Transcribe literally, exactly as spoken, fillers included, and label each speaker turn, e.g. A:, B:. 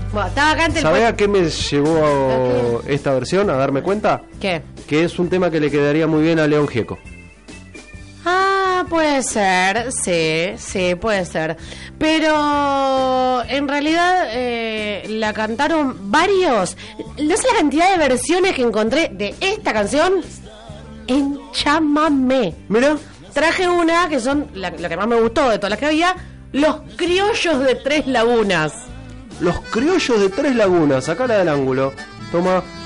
A: Bueno, estaba acá ante el
B: ¿Sabés
A: puesto-
B: a qué me llevó
A: ¿A
B: esta versión? A darme cuenta.
A: ¿Qué?
B: Que es un tema que le quedaría muy bien a León Gieco.
A: Ah, puede ser, sí, sí, puede ser. Pero en realidad eh, la cantaron varios. No sé la cantidad de versiones que encontré de esta canción en chamamé.
B: Mira,
A: Traje una que son la, la que más me gustó de todas las que había, Los Criollos de Tres Lagunas.
B: los criollos de Tres Lagunas, sacala del ángulo. Toma.